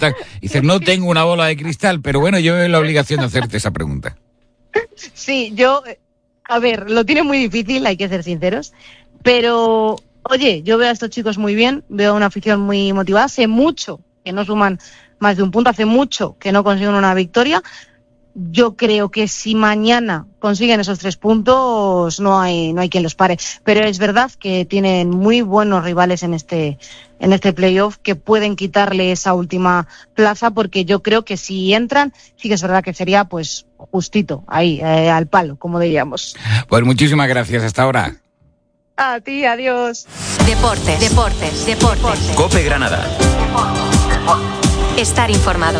Dices, no tengo una bola de cristal, pero bueno, yo veo la obligación de hacerte esa pregunta. Sí, a ver, lo tiene muy difícil, hay que ser sinceros, pero, oye, yo veo a estos chicos muy bien, veo una afición muy motivada, hace mucho que no suman más de un punto, hace mucho que no consiguen una victoria. Yo creo que si mañana consiguen esos 3 puntos, no hay quien los pare. Pero es verdad que tienen muy buenos rivales en este playoff que pueden quitarle esa última plaza, porque yo creo que si entran, sí que es verdad que sería pues justito, ahí, al palo, como diríamos. Pues muchísimas gracias, hasta ahora. A ti, adiós. Deportes. COPE Granada. Estar informado.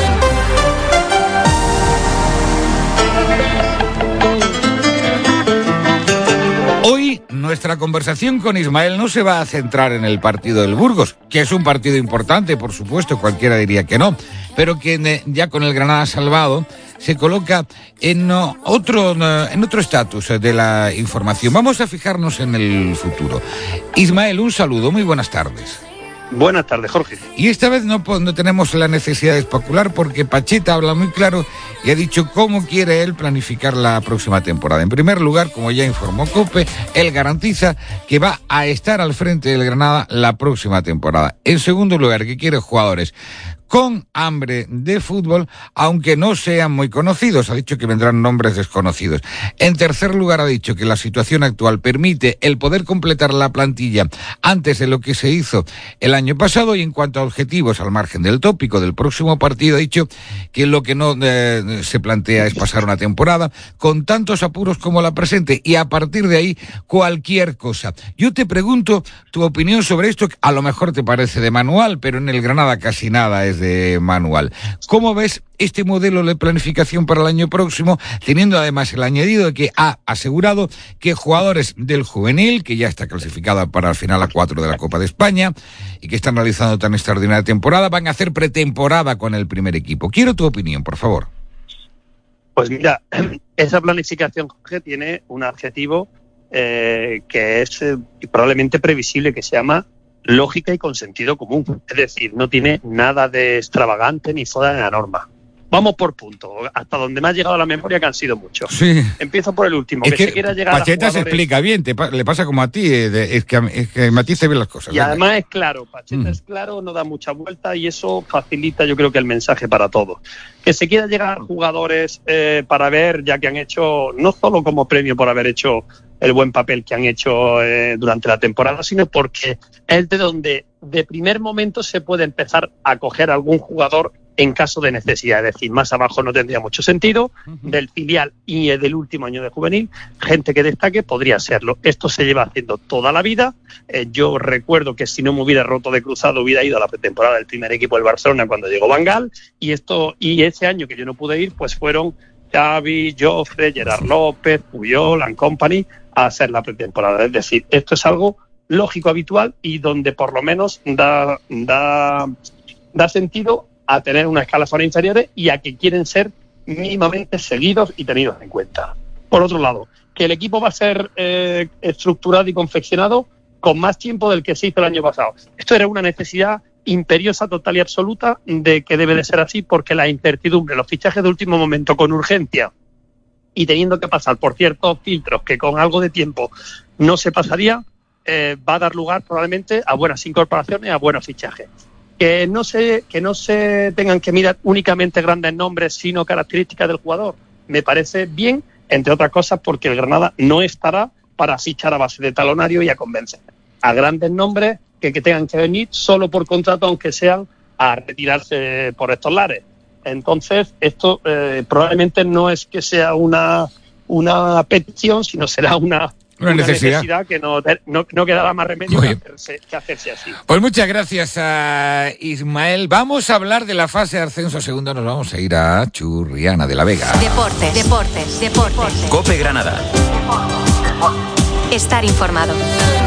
Hoy nuestra conversación con Ismael no se va a centrar en el partido del Burgos, que es un partido importante, por supuesto, cualquiera diría que no, pero que ya con el Granada salvado se coloca en otro estatus de la información. Vamos a fijarnos en el futuro. Ismael, un saludo, muy buenas tardes. Buenas tardes, Jorge. Y esta vez no tenemos la necesidad de especular porque Pacheta habla muy claro y ha dicho cómo quiere él planificar la próxima temporada. En primer lugar, como ya informó COPE, él garantiza que va a estar al frente del Granada la próxima temporada. En segundo lugar, que quiere jugadores con hambre de fútbol, aunque no sean muy conocidos. Ha dicho que vendrán nombres desconocidos. En tercer lugar, ha dicho que la situación actual permite el poder completar la plantilla antes de lo que se hizo el año pasado. Y en cuanto a objetivos, al margen del tópico del próximo partido, ha dicho que lo que no se plantea es pasar una temporada con tantos apuros como la presente, y a partir de ahí cualquier cosa. Yo te pregunto tu opinión sobre esto, que a lo mejor te parece de manual, pero en el Granada casi nada es de manual. ¿Cómo ves este modelo de planificación para el año próximo, teniendo además el añadido de que ha asegurado que jugadores del juvenil, que ya está clasificada para el final a 4 de la Copa de España y que están realizando tan extraordinaria temporada, van a hacer pretemporada con el primer equipo? Quiero tu opinión, por favor. Pues mira, esa planificación, Jorge, tiene un adjetivo que es probablemente previsible, que se llama lógica y con sentido común. Es decir, no tiene nada de extravagante ni fuera de la norma. Vamos por puntos, hasta donde me ha llegado la memoria, que han sido muchos. Sí. Empiezo por el último. Es que se quiera llegar Pacheta a jugadores... se explica bien, le pasa como a ti, es que matiza bien las cosas. Y además es claro, Pacheta es claro, no da mucha vuelta, y eso facilita, yo creo, que el mensaje para todos. Que se quiera llegar a jugadores para ver, ya que han hecho, no solo como premio por haber hecho el buen papel que han hecho durante la temporada, sino porque es de donde de primer momento se puede empezar a coger algún jugador en caso de necesidad. Es decir, más abajo no tendría mucho sentido. Del filial y del último año de juvenil, gente que destaque podría serlo. Esto se lleva haciendo toda la vida. Yo recuerdo que si no me hubiera roto de cruzado, hubiera ido a la pretemporada del primer equipo del Barcelona cuando llegó Van Gaal, y ese año que yo no pude ir, pues fueron Xavi, Jofre, Gerard López, Puyol and Company a hacer la pretemporada. Es decir, esto es algo lógico, habitual, y donde por lo menos da sentido a tener una escalafón inferiores y a que quieren ser mínimamente seguidos y tenidos en cuenta. Por otro lado, que el equipo va a ser estructurado y confeccionado con más tiempo del que se hizo el año pasado. Esto era una necesidad imperiosa, total y absoluta, de que debe de ser así, porque la incertidumbre, los fichajes de último momento con urgencia y teniendo que pasar por ciertos filtros que con algo de tiempo no se pasaría, va a dar lugar probablemente a buenas incorporaciones, a buenos fichajes. Que no se tengan que mirar únicamente grandes nombres, sino características del jugador, me parece bien, entre otras cosas porque el Granada no estará para fichar a base de talonario y a convencer a grandes nombres que tengan que venir solo por contrato, aunque sean a retirarse por estos lares. Entonces, esto probablemente no es que sea una petición, sino será una necesidad que no quedará más remedio que hacerse así. Pues muchas gracias a Ismael. Vamos a hablar de la fase de ascenso segunda. Nos vamos a ir a Churriana de la Vega. Deportes. COPE Granada. Estar informado.